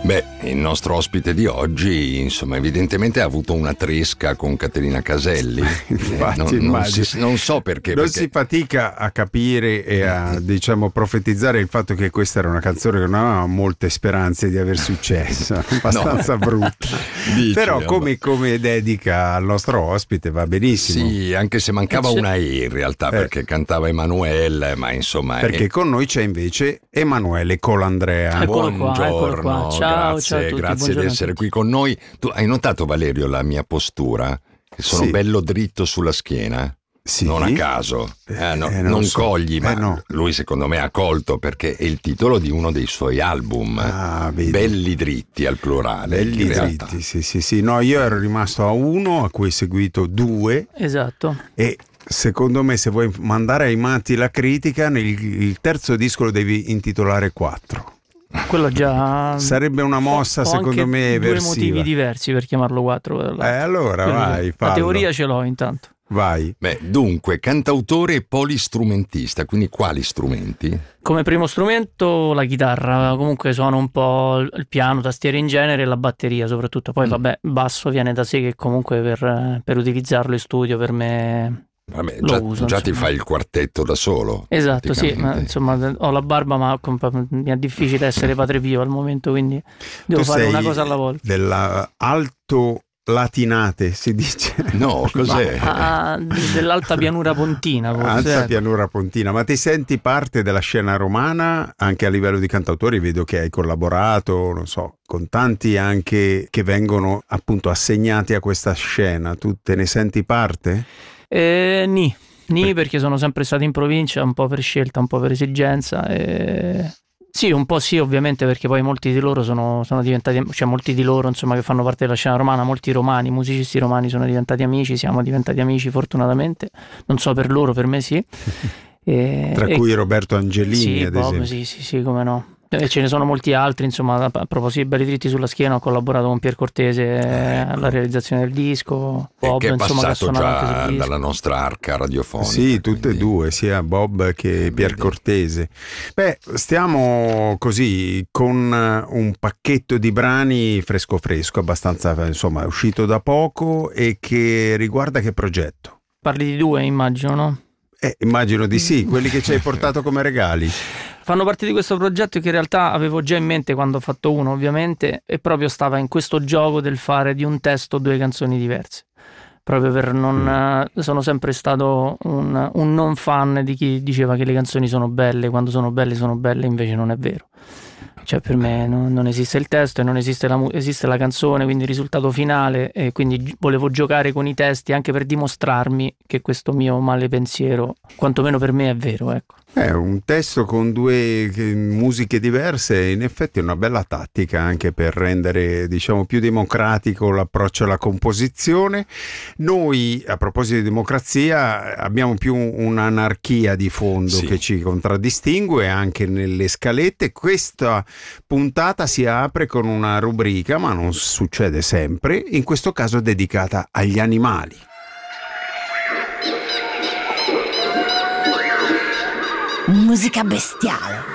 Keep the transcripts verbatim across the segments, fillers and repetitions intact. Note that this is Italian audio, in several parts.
Beh, il nostro ospite di oggi, insomma, evidentemente ha avuto una tresca con Caterina Caselli. Infatti, eh, non, non, si, non so perché. Non perché... si fatica a capire e a, diciamo, profetizzare il fatto che questa era una canzone che non aveva molte speranze di aver successo, abbastanza no. brutta. Dici, Però come, come dedica al nostro ospite va benissimo. Sì, anche se mancava una E in realtà, eh. perché cantava Emanuele, ma insomma... Perché è... con noi c'è invece Emanuele Colandrea. Eccolo Buongiorno, qua, eccolo qua. Ciao, grazie, ciao a tutti, grazie di essere qui con noi. Tu hai notato, Valerio, la mia postura? Che sono sì. bello dritto sulla schiena? Sì. Non a caso, eh, no, eh, non, non so. cogli, ma eh, no. lui secondo me ha colto perché è il titolo di uno dei suoi album, ah, Belli dritti al plurale. Belli dritti, sì, sì, sì. No, io ero rimasto a uno, a cui ho seguito due. Esatto. E secondo me, se vuoi mandare ai matti la critica, nel, il terzo disco lo devi intitolare quattro. Quello già sarebbe una mossa, ho, ho secondo me, due eversiva. motivi diversi per chiamarlo quattro. Eh, allora vai, fallo. La teoria ce l'ho intanto. Vai. Beh, dunque, cantautore e polistrumentista, quindi quali strumenti? Come primo strumento la chitarra, comunque suono un po' il piano, tastiere in genere e la batteria soprattutto. Poi mm. vabbè, basso viene da sé, che comunque per, per utilizzarlo in studio per me... Vabbè, lo già, uso, già ti fai il quartetto da solo. Esatto, sì, ma insomma ho la barba, ma mi è difficile essere padre pio al momento, quindi devo tu fare una cosa alla volta. Della alto latinate si dice? No, cos'è? Ma, ah, dell'alta pianura pontina. Forse. Alta pianura pontina, ma ti senti parte della scena romana anche a livello di cantautori? Vedo che hai collaborato, non so, con tanti anche che vengono appunto assegnati a questa scena. Tu te ne senti parte? Eh, ni, ni perché sono sempre stato in provincia, un po' per scelta, un po' per esigenza. E... Sì, un po' sì, ovviamente, perché poi molti di loro sono, sono diventati, cioè molti di loro insomma che fanno parte della scena romana, molti romani, musicisti romani sono diventati amici, siamo diventati amici fortunatamente, non so per loro, per me sì. E, Tra e, cui Roberto Angelini, sì, ad Bob, esempio. Sì, sì, sì, come no. E ce ne sono molti altri, insomma, a proposito di Belli dritti sulla schiena ho collaborato con Pier Cortese ecco. alla realizzazione del disco, Bob, che è insomma, passato che già dalla nostra arca radiofonica. Sì, tutte quindi... e due, sia Bob che Pier Cortese. Beh, stiamo così con un pacchetto di brani fresco fresco, abbastanza, insomma, è uscito da poco e che riguarda che progetto? Parli di due, immagino, no? Eh, immagino di sì, quelli che ci hai portato come regali. Fanno parte di questo progetto che in realtà avevo già in mente quando ho fatto uno, ovviamente, e proprio stava in questo gioco del fare di un testo due canzoni diverse. Proprio per non... Mm. Sono sempre stato un, un non fan di chi diceva che le canzoni sono belle, quando sono belle sono belle, invece non è vero. Cioè per me non, non esiste il testo e non esiste la, esiste la canzone, quindi il risultato finale, e quindi volevo giocare con i testi anche per dimostrarmi che questo mio male pensiero, quantomeno per me, è vero, ecco. È un testo con due musiche diverse, in effetti è una bella tattica anche per rendere, diciamo, più democratico l'approccio alla composizione. Noi, a proposito di democrazia, abbiamo più un'anarchia di fondo sì. che ci contraddistingue anche nelle scalette. Questa puntata si apre con una rubrica, ma non succede sempre, in questo caso dedicata agli animali. Musica bestiale.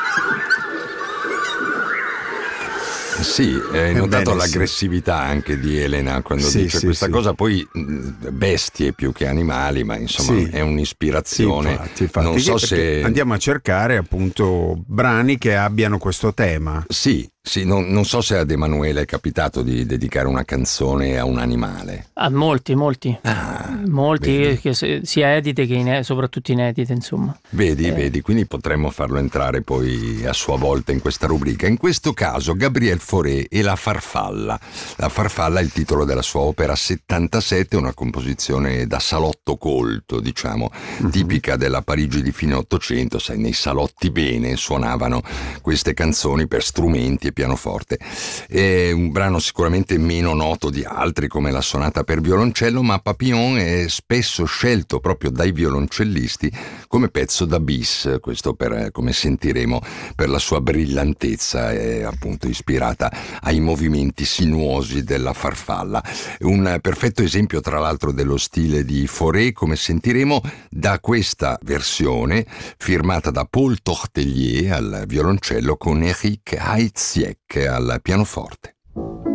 Sì, hai notato l'aggressività anche di Elena quando sì, dice sì, questa sì. cosa, poi bestie più che animali, ma insomma sì. è un'ispirazione. Sì, infatti, infatti, non so se andiamo a cercare appunto brani che abbiano questo tema. Sì, sì, non, non so se ad Emanuele è capitato di dedicare una canzone a un animale. A molti, molti. Ah, molti, vedi. che se, sia edite che in, soprattutto inedite, insomma. Vedi, eh. vedi, quindi potremmo farlo entrare poi a sua volta in questa rubrica. In questo caso Gabriel Fauré e La Farfalla. La Farfalla è il titolo della sua opera settantasette, una composizione da salotto colto, diciamo, mm-hmm. tipica della Parigi di fine Ottocento. Sai, nei salotti bene suonavano queste canzoni per strumenti e pianoforte. È un brano sicuramente meno noto di altri come la sonata per violoncello, ma Papillon è spesso scelto proprio dai violoncellisti come pezzo da bis, questo per, come sentiremo, per la sua brillantezza, è appunto ispirata ai movimenti sinuosi della farfalla. Un perfetto esempio tra l'altro dello stile di Fauré, come sentiremo da questa versione firmata da Paul Tortelier al violoncello con Eric Haitz Zieck al pianoforte.